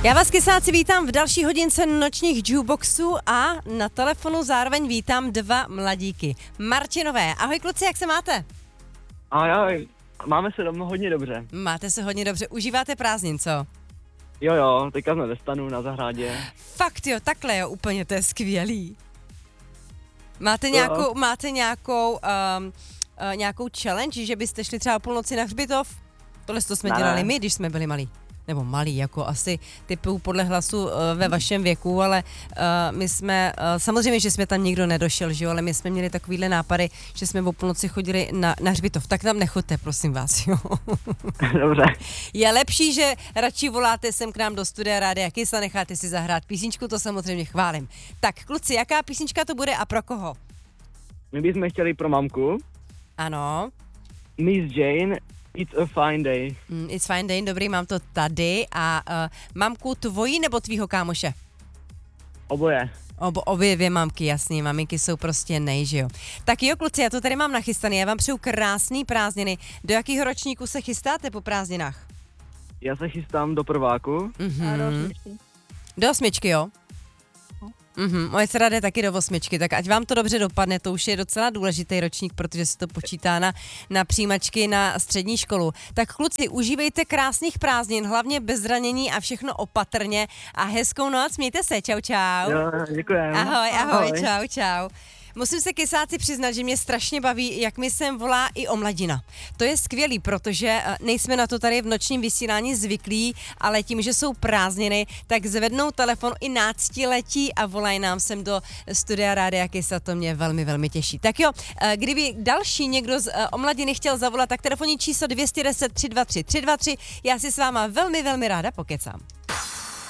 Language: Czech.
Já vás, kysáci, vítám v další hodince nočních jukeboxů a na telefonu zároveň vítám dva mladíky. Martinové, ahoj kluci, jak se máte? Ahoj, máme se doma hodně dobře. Máte se hodně dobře, užíváte prázdnin, co? Jo, teďka jsme ve stanu na zahradě. Fakt jo, takhle jo, úplně, to je skvělý. Máte nějakou challenge, že byste šli třeba o půlnoci na hřbitov? Tohle to jsme dělali my, když jsme byli malí. Nebo malý, jako asi typu podle hlasu ve vašem věku, ale my jsme, samozřejmě, že jsme tam nikdo nedošel, že jo, ale my jsme měli takovýhle nápady, že jsme o půlnoci chodili na hřbitov, tak tam nechoďte, prosím vás, jo. Dobře. Je lepší, že radši voláte sem k nám do studia Rádia Kiss a necháte si zahrát písničku, to samozřejmě chválím. Tak kluci, jaká písnička to bude a pro koho? My bychom chtěli pro mamku. Ano. Miss Jane, It's a Fine Day. It's Fine Day, dobrý, mám to tady. A mamku tvojí nebo tvýho kámoše? Oboje. Obě dvě mamky, jasný, maminky jsou prostě že jo. Tak jo, kluci, já to tady mám nachystaný, já vám přeju krásný prázdniny. Do jakého ročníku se chystáte po prázdninách? Já se chystám do prváku. A do 8. Do 8, jo? Moje dcera jde taky do 8, tak ať vám to dobře dopadne, to už je docela důležitý ročník, protože se to počítá na přijímačky na střední školu. Tak kluci, užívejte krásných prázdnin, hlavně bez zranění a všechno opatrně a hezkou noc, mějte se, čau. Jo, děkujem. Ahoj, čau. Musím se, kysáci, přiznat, že mě strašně baví, jak mi sem volá i Omladina. To je skvělý, protože nejsme na to tady v nočním vysílání zvyklí, ale tím, že jsou prázdniny, tak zvednou telefon i náctiletí a volají nám sem do studia Rádia Kiss a to mě velmi, velmi těší. Tak jo, kdyby další někdo z Omladiny chtěl zavolat, tak telefonní číslo 210 323 323, já si s váma velmi, velmi ráda pokecám.